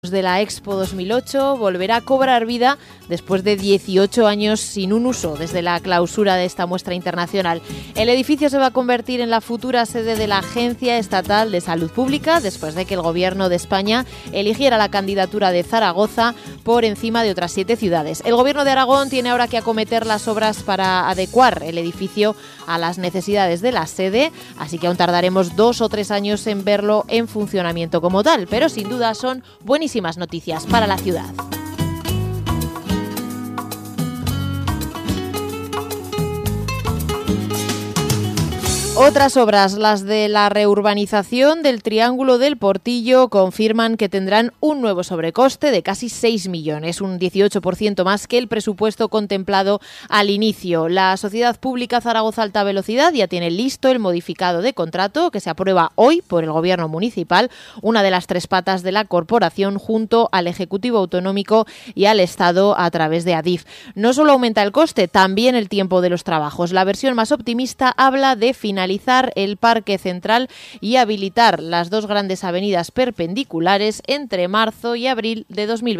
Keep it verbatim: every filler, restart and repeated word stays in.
de la Expo dos mil ocho volverá a cobrar vida después de dieciocho años sin un uso desde la clausura de esta muestra internacional. El edificio se va a convertir en la futura sede de la Agencia Estatal de Salud Pública después de que el Gobierno de España eligiera la candidatura de Zaragoza por encima de otras siete ciudades. El Gobierno de Aragón tiene ahora que acometer las obras para adecuar el edificio a las necesidades de la sede, así que aún tardaremos dos o tres años en verlo en funcionamiento como tal, pero sin duda son buenísimas noticias para la ciudad. Otras obras, las de la reurbanización del Triángulo del Portillo, confirman que tendrán un nuevo sobrecoste de casi seis millones, un dieciocho por ciento más que el presupuesto contemplado al inicio. La Sociedad Pública Zaragoza Alta Velocidad ya tiene listo el modificado de contrato que se aprueba hoy por el Gobierno municipal, una de las tres patas de la corporación junto al Ejecutivo Autonómico y al Estado a través de Adif. No solo aumenta el coste, también el tiempo de los trabajos. La versión más optimista habla de finalizar el Parque Central y habilitar las dos grandes avenidas perpendiculares entre marzo y abril de dos mil veinte.